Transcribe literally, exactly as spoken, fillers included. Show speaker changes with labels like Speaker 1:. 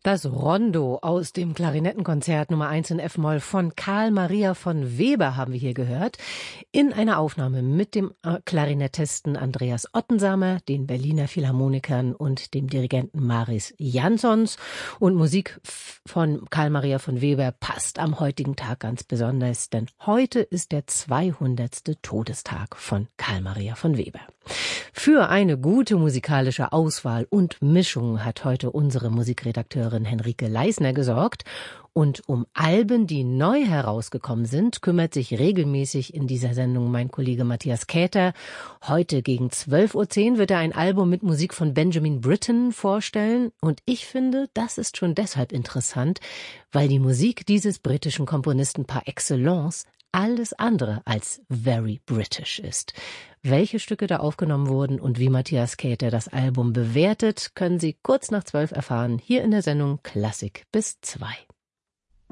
Speaker 1: Das Rondo aus dem Klarinettenkonzert Nummer eins in F-Moll von Carl Maria von Weber haben wir hier gehört. In einer Aufnahme mit dem Klarinettisten Andreas Ottensamer, den Berliner Philharmonikern und dem Dirigenten Maris Jansons. Und Musik von Carl Maria von Weber passt am heutigen Tag ganz besonders, denn heute ist der zweihundertste Todestag von Carl Maria von Weber. Für eine gute musikalische Auswahl und Mischung hat heute unsere Musikredakteurin Henrike Leisner gesorgt. Und um Alben, die neu herausgekommen sind, kümmert sich regelmäßig in dieser Sendung mein Kollege Matthias Käther. Heute gegen zwölf Uhr zehn wird er ein Album mit Musik von Benjamin Britten vorstellen. Und ich finde, das ist schon deshalb interessant, weil die Musik dieses britischen Komponisten par excellence alles andere als very British ist. Welche Stücke da aufgenommen wurden und wie Matthias Käther das Album bewertet, können Sie kurz nach zwölf erfahren, hier in der Sendung Klassik bis zwei.